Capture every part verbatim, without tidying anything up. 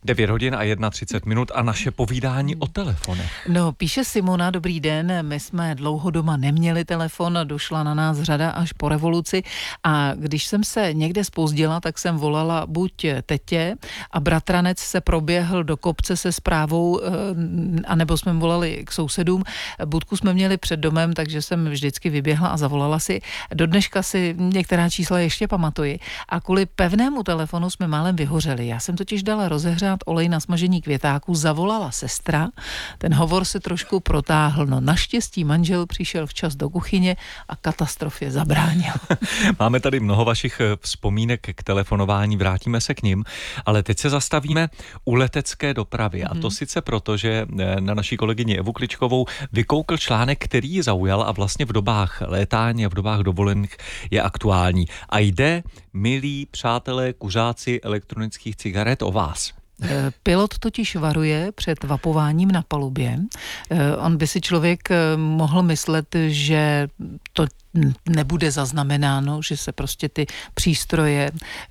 devět hodin a třicet jedna minut a naše povídání o telefonech. No, píše Simona, dobrý den, my jsme dlouho doma neměli telefon, došla na nás řada až po revoluci a když jsem se někde zpozdila, tak jsem volala buď tetě a bratranec se proběhl do kopce se zprávou, anebo jsme volali k sousedům. Budku jsme měli před domem, takže jsem vždycky vyběhla a zavolala si. Do dneška si některá čísla ještě pamatuji a kvůli pevnému telefonu jsme málem vyhořeli. Já jsem totiž dala rozehřát olej na smažení květáků, zavolala sestra, ten hovor se trošku protáhl, no naštěstí manžel přišel včas do kuchyně a katastrofě zabránil. Máme tady mnoho vašich vzpomínek k telefonování, vrátíme se k nim, ale teď se zastavíme u letecké dopravy a to sice proto, že na naší kolegyni Evu Kličkovou vykoukl článek, který ji zaujal a vlastně v dobách létání a v dobách dovolených je aktuální. A jde, milí přátelé kuřáci elektronických cigaret, o vás. Pilot totiž varuje před vapováním na palubě. On by si člověk mohl myslet, že to nebude zaznamenáno, že se prostě ty přístroje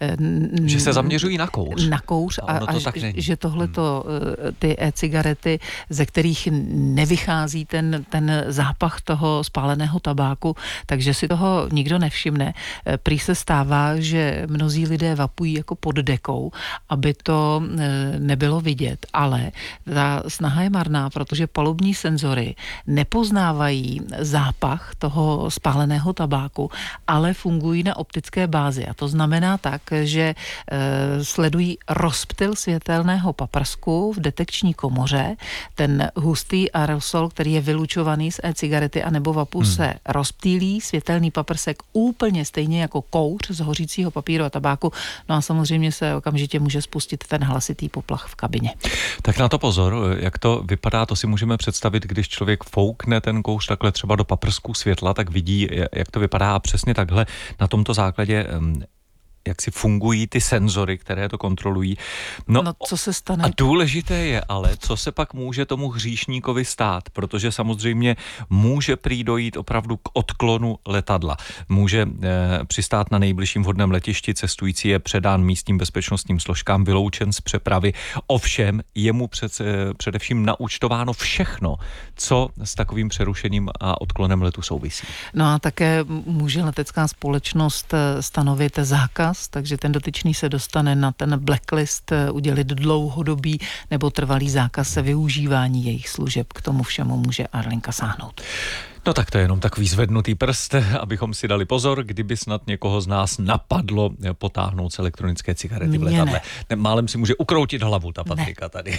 že se zaměřují na kouř. Na kouř a, a, to a že tohleto, ty e-cigarety, ze kterých nevychází ten, ten zápach toho spáleného tabáku, takže si toho nikdo nevšimne. Prý se stává, že mnozí lidé vapují jako pod dekou, aby to nebylo vidět, ale ta snaha je marná, protože palubní senzory nepoznávají zápach toho spáleného tabáku, ale fungují na optické bázi. A to znamená tak, že e, sledují rozptyl světelného paprsku v detekční komoře. Ten hustý aerosol, který je vylučovaný z e-cigarety anebo vapu, hmm. se rozptýlí, světelný paprsek úplně stejně jako kouř z hořícího papíru a tabáku. No a samozřejmě se okamžitě může spustit ten hlasitý poplach v kabině. Tak na to pozor, jak to vypadá, to si můžeme představit, když člověk foukne ten kouř takhle třeba do paprsku světla, tak vidí, jak to vypadá a přesně takhle na tomto základě jak si fungují ty senzory, které to kontrolují. No, no co se stane? A důležité je ale, co se pak může tomu hříšníkovi stát, protože samozřejmě může prý dojít opravdu k odklonu letadla. Může eh, přistát na nejbližším vhodném letišti, cestující je předán místním bezpečnostním složkám, vyloučen z přepravy. Ovšem je mu před, eh, především naúčtováno všechno, co s takovým přerušením a odklonem letu souvisí. No a také může letecká společnost stanovit zákaz, takže ten dotyčný se dostane na ten blacklist, udělit dlouhodobý nebo trvalý zákaz využívání jejich služeb. K tomu všemu může Arlinka sáhnout. No tak to je jenom takový zvednutý prst, abychom si dali pozor, kdyby snad někoho z nás napadlo potáhnout z elektronické cigarety v letadle. Ne. Málem si může ukroutit hlavu ta Patrika ne. tady.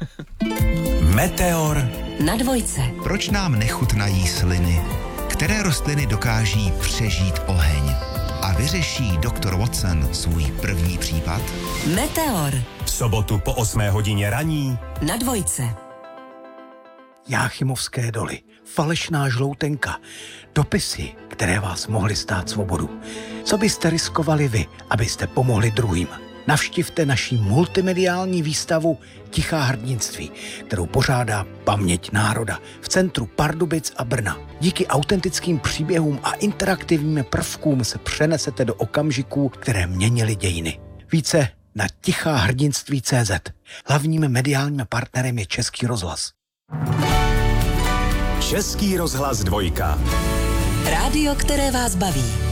Meteor na dvojce. Proč nám nechutnají sliny? Které rostliny dokáží přežít oheň? A vyřeší doktor Watson svůj první případ? Meteor. V sobotu po osmé hodině raní na dvojce. Jáchymovské doly, falešná žloutenka, dopisy, které vás mohly stát svobodu. Co byste riskovali vy, abyste pomohli druhým? Navštivte naši multimediální výstavu Tichá hrdinství, kterou pořádá Paměť národa v centru Pardubic a Brna. Díky autentickým příběhům a interaktivním prvkům se přenesete do okamžiků, které měnily dějiny. Více na tichá hrdinství tečka cé zet. Hlavním mediálním partnerem je Český rozhlas. Český rozhlas dvojka. Rádio, které vás baví.